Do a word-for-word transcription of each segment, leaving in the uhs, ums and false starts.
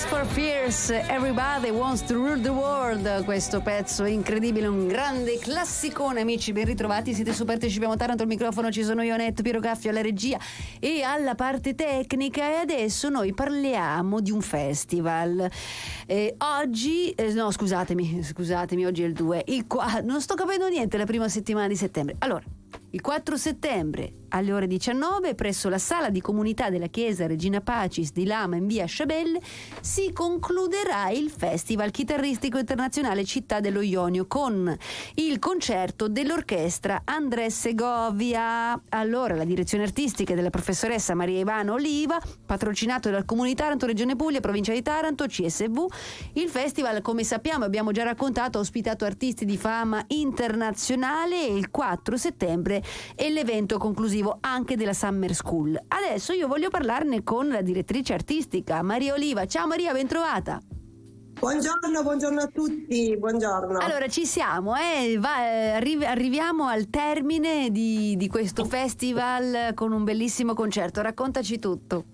Tears for Fears, Everybody Wants to Rule the World. Questo pezzo incredibile, un grande classicone. Amici, ben ritrovati, siete su Partecipiamo Taranto, al microfono ci sono io, Netto, Piero Gaffio alla regia e alla parte tecnica, e adesso noi parliamo di un festival. Eh, oggi, eh, no scusatemi, scusatemi, oggi è il due, il qua, non sto capendo niente, la prima settimana di settembre. Allora, il quattro settembre alle ore diciannove presso la sala di comunità della chiesa Regina Pacis di Lama in via Sciabelle si concluderà il Festival Chitarristico Internazionale Città dello Ionio con il concerto dell'orchestra Andrés Segovia. Allora, la direzione artistica della professoressa Maria Ivana Oliva, patrocinato dal Comune di Taranto, Regione Puglia, Provincia di Taranto, C S V. Il festival, come sappiamo, abbiamo già raccontato, ha ospitato artisti di fama internazionale e il quattro settembre è l'evento conclusivo anche della Summer School. Adesso io voglio parlarne con la direttrice artistica Maria Oliva. Ciao Maria, ben trovata. Buongiorno, buongiorno a tutti, buongiorno. Allora, ci siamo, eh? Va, eh, arri- arriviamo al termine di, di questo festival con un bellissimo concerto. Raccontaci tutto.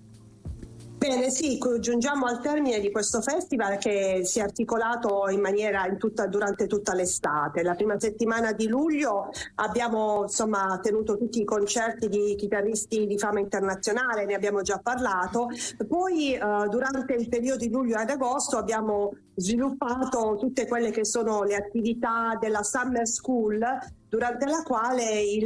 Bene, sì, giungiamo al termine di questo festival che si è articolato in maniera in tutta, durante tutta l'estate. La prima settimana di luglio abbiamo insomma tenuto tutti i concerti di chitarristi di fama internazionale, ne abbiamo già parlato. Poi eh, durante il periodo di luglio ad agosto abbiamo sviluppato tutte quelle che sono le attività della Summer School, durante la quale il,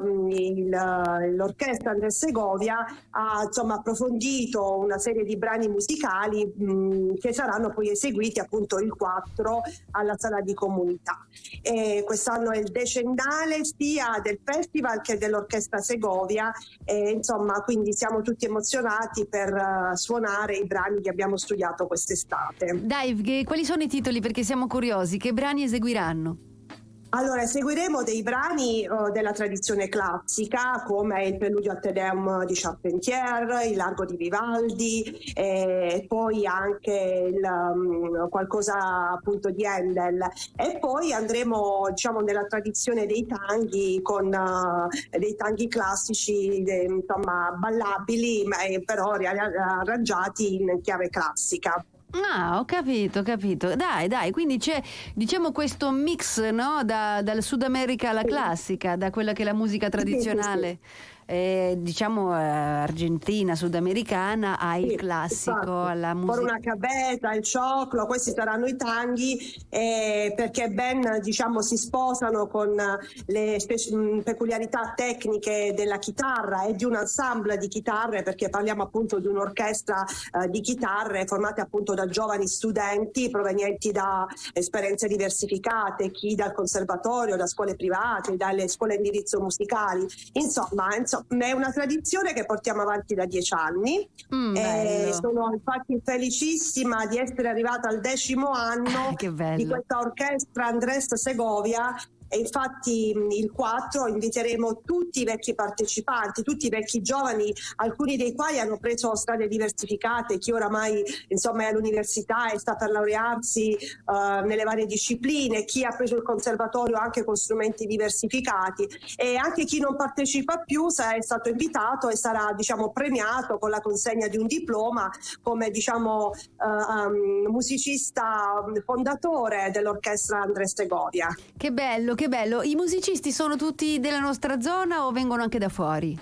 il, l'orchestra Andrés Segovia ha insomma approfondito una serie di brani musicali mh, che saranno poi eseguiti appunto il quattro alla sala di comunità. E quest'anno è il decennale sia del festival che dell'orchestra Segovia, e insomma quindi siamo tutti emozionati per uh, suonare i brani che abbiamo studiato quest'estate. Dai, quali sono i titoli, perché siamo curiosi, che brani eseguiranno? Allora, eseguiremo dei brani uh, della tradizione classica, come il Preludio al Te Deum di Charpentier, il Largo di Vivaldi, e poi anche il, um, qualcosa appunto di Handel. E poi andremo, diciamo, nella tradizione dei tanghi, con uh, dei tanghi classici, de, insomma, ballabili, ma, eh, però arrangiati in chiave classica. Ah, ho capito, ho capito. Dai, dai, quindi c'è, diciamo, questo mix, no? Da, dal Sud America alla classica, da quella che è la musica tradizionale, sì, sì, sì. Eh, diciamo eh, argentina, sudamericana, al sì, classico, esatto, alla musica. Por una cabeza, il cioclo, questi saranno i tanghi, eh, perché ben, diciamo, si sposano con le spe- peculiarità tecniche della chitarra e di un ensemble di chitarre, perché parliamo appunto di un'orchestra eh, di chitarre formate appunto da giovani studenti provenienti da esperienze diversificate, chi dal conservatorio, da scuole private, dalle scuole di indirizzo musicali, insomma, insomma è una tradizione che portiamo avanti da dieci anni. Mm, e sono infatti felicissima di essere arrivata al decimo anno eh, di questa orchestra Andrés Segovia. E infatti il quattro inviteremo tutti i vecchi partecipanti, tutti i vecchi giovani, alcuni dei quali hanno preso strade diversificate, chi oramai insomma è all'università e sta per laurearsi uh, nelle varie discipline, chi ha preso il conservatorio anche con strumenti diversificati, e anche chi non partecipa più è stato invitato e sarà, diciamo, premiato con la consegna di un diploma come, diciamo, uh, um, musicista fondatore dell'orchestra Andrés Segovia. Che bello, che bello. I musicisti sono tutti della nostra zona o vengono anche da fuori?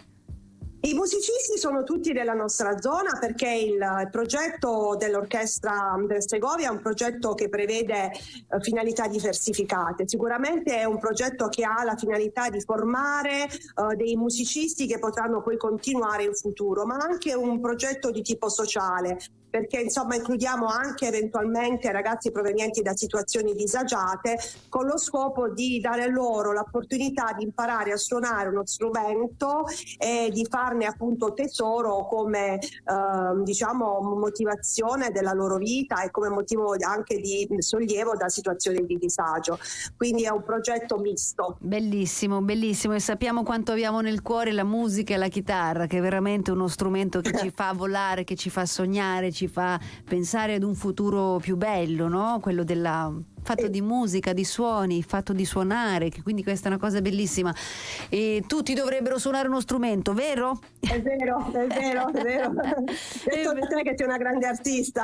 I musicisti sono tutti della nostra zona, perché il, il progetto dell'orchestra Andrés Segovia è un progetto che prevede uh, finalità diversificate. Sicuramente è un progetto che ha la finalità di formare uh, dei musicisti che potranno poi continuare in futuro, ma anche un progetto di tipo sociale, perché insomma includiamo anche eventualmente ragazzi provenienti da situazioni disagiate, con lo scopo di dare loro l'opportunità di imparare a suonare uno strumento e di farne appunto tesoro come eh, diciamo motivazione della loro vita e come motivo anche di sollievo da situazioni di disagio. Quindi è un progetto misto. Bellissimo, bellissimo, e sappiamo quanto abbiamo nel cuore la musica e la chitarra, che è veramente uno strumento che ci fa volare, che ci fa sognare, ci fa pensare ad un futuro più bello, no? Quello della fatto di musica, di suoni, fatto di suonare, che quindi questa è una cosa bellissima, e tutti dovrebbero suonare uno strumento, vero? È vero, è vero, è vero. Detto da te che sei una grande artista.